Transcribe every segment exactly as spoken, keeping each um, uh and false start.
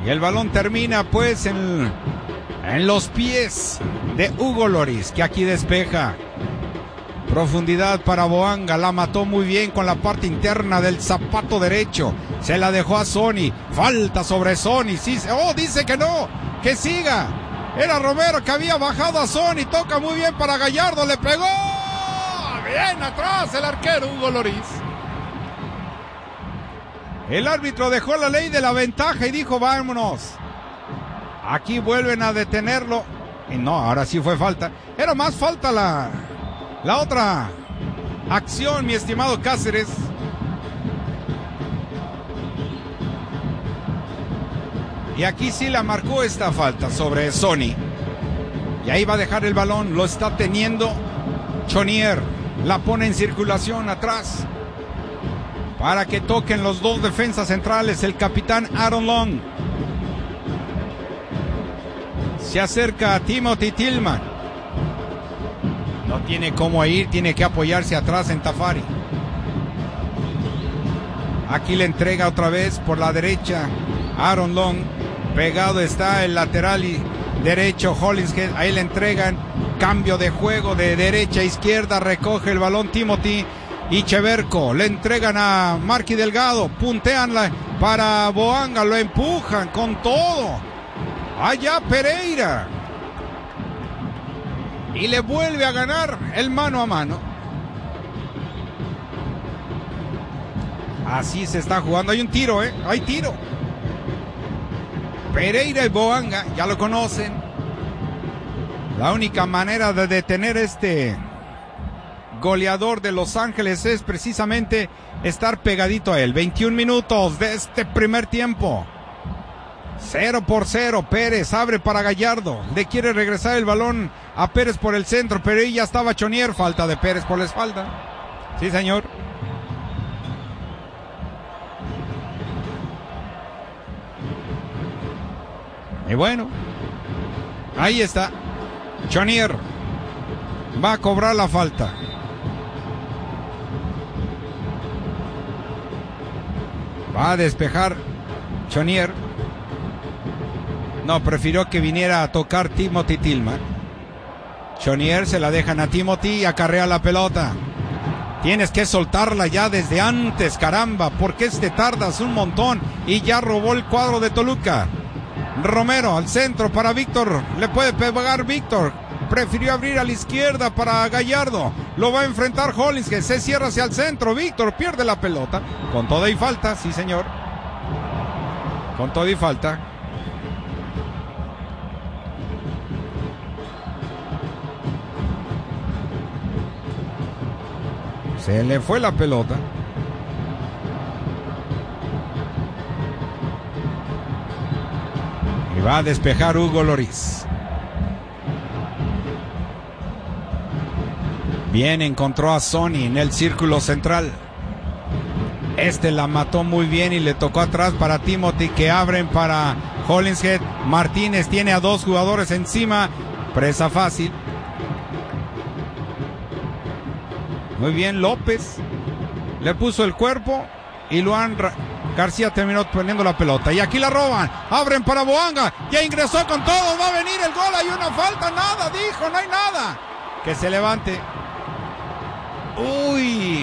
Y el balón termina pues en, en los pies de Hugo Lloris, que aquí despeja. Profundidad para Boanga, la mató muy bien con la parte interna del zapato derecho. Se la dejó a Sony. Falta sobre Sony. Sí, oh, dice que no, que siga. Era Romero que había bajado a Sony. Toca muy bien para Gallardo, le pegó. Bien atrás el arquero Hugo Lloris. El árbitro dejó la ley de la ventaja y dijo vámonos. Aquí vuelven a detenerlo. Y no, ahora sí fue falta. Era más falta la, la otra acción, mi estimado Cáceres. Y aquí sí la marcó esta falta sobre Sony. Y ahí va a dejar el balón. Lo está teniendo Chonier. La pone en circulación atrás para que toquen los dos defensas centrales, el capitán Aaron Long. Se acerca a Timothy Tillman. No tiene cómo ir, tiene que apoyarse atrás en Tafari. Aquí le entrega otra vez por la derecha Aaron Long. Pegado está el lateral y derecho Hollingshead. Ahí le entregan. Cambio de juego de derecha a izquierda. Recoge el balón Timothy. Y Cheverco, le entregan a Marky Delgado, puntean la, para Boanga, lo empujan con todo. Allá Pereira. Y le vuelve a ganar el mano a mano. Así se está jugando, hay un tiro, ¿eh? Hay tiro. Pereira y Boanga, ya lo conocen. La única manera de detener este goleador de Los Ángeles es precisamente estar pegadito a él. veintiún minutos de este primer tiempo. Cero por cero. Pérez abre para Gallardo. Le quiere regresar el balón a Pérez por el centro, pero ahí ya estaba Chonier. Falta de Pérez por la espalda. Sí, señor. Y bueno, ahí está. Chonier va a cobrar la falta. Va a despejar Chonier. No, prefirió que viniera a tocar Timothy Tillman. Chonier se la dejan a Timothy y acarrea la pelota. Tienes que soltarla ya desde antes, caramba. ¿Por qué te tardas un montón? Y ya robó el cuadro de Toluca. Romero al centro para Víctor. Le puede pegar Víctor. Prefirió abrir a la izquierda para Gallardo. Lo va a enfrentar Hollins, que se cierra hacia el centro. Víctor pierde la pelota. Con toda y falta, sí señor. Con toda y falta. Se le fue la pelota. Y va a despejar Hugo Lloris. Bien, encontró a Sony en el círculo central. Este la mató muy bien y le tocó atrás para Timothy, que abren para Hollingshead. Martínez tiene a dos jugadores encima. Presa fácil. Muy bien, López le puso el cuerpo y Luan García terminó poniendo la pelota. Y aquí la roban. Abren para Boanga. Ya ingresó con todo. Va a venir el gol. Hay una falta. Nada, dijo. No hay nada. Que se levante. Uy.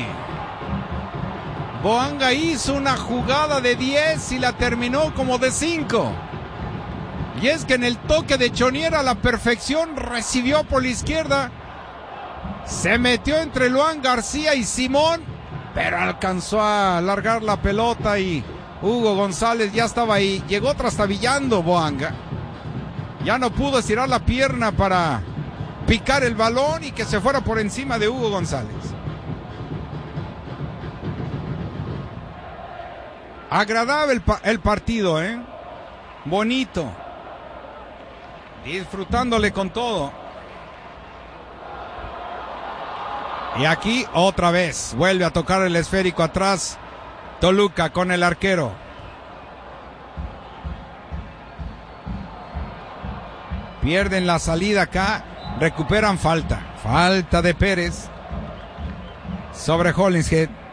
Boanga hizo una jugada de diez y la terminó como de cinco. Y es que en el toque de Chonier a la perfección recibió por la izquierda. Se metió entre Luan García y Simón, pero alcanzó a largar la pelota y Hugo González ya estaba ahí. Llegó trastabillando Boanga. Ya no pudo estirar la pierna para picar el balón y que se fuera por encima de Hugo González. Agradable el, pa- el partido, ¿eh? Bonito. Disfrutándole con todo. Y aquí otra vez vuelve a tocar el esférico atrás Toluca con el arquero. Pierden la salida acá, recuperan falta. Falta de Pérez sobre Hollingshead.